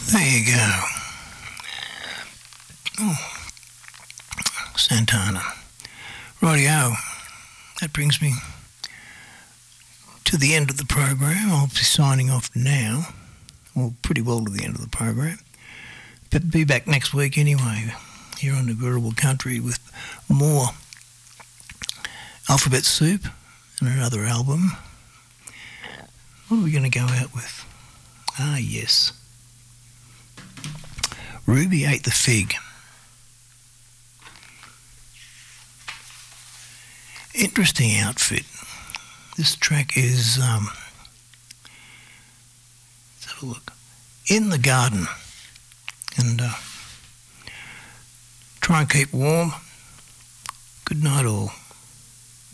There you go. Oh, Santana. Rightio. That brings me to the end of the program. I'll be signing off now. Well, pretty well to the end of the program. But be back next week anyway, here on the Gurrable Country with more Alphabet Soup and another album. What are we going to go out with? Ah, yes. Ruby Ate the Fig. Interesting outfit. This track is, let's have a look. In the Garden. And try and keep warm. Good night all.